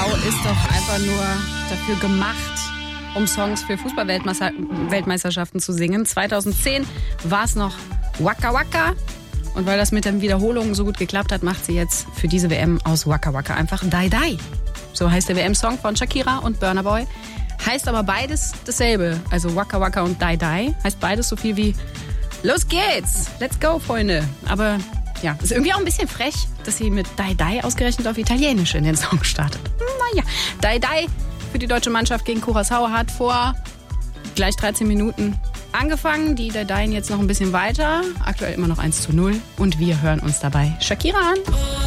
Frau ist doch einfach nur dafür gemacht, um Songs für Fußball-Weltmeisterschaften zu singen. 2010 war es noch Waka Waka. Und weil das mit den Wiederholungen so gut geklappt hat, macht sie jetzt für diese WM aus Waka Waka einfach Die Die. So heißt der WM-Song von Shakira und Burna Boy. Heißt aber beides dasselbe. Also Waka Waka und Die Die heißt beides so viel wie Los geht's, let's go, Freunde. Aber ja, ist irgendwie auch ein bisschen frech, dass sie mit Die Die ausgerechnet auf Italienisch in den Song startet. Naja, Die Die für die deutsche Mannschaft gegen Curaçao hat vor gleich 13 Minuten angefangen. Die Dadeien jetzt noch ein bisschen weiter. Aktuell immer noch 1:0. Und wir hören uns dabei Shakira an.